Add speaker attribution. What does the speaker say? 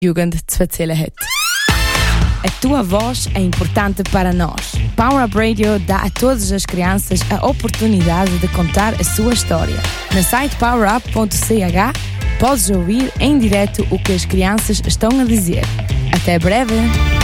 Speaker 1: Jugend zu erzählen hat. A tua voz é importante para nós. Power Up Radio dá a todas as crianças a oportunidade de contar a sua história. No site powerup.ch podes ouvir em direto o que as crianças estão a dizer. Até breve!